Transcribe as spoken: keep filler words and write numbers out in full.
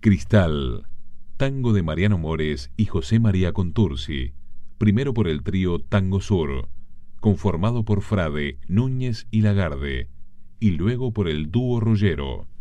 Cristal, tango de Mariano Mores y José María Contursi, primero por el trío Tango Sur, conformado por Frade, Núñez y Lagarde, y luego por el dúo Rollero.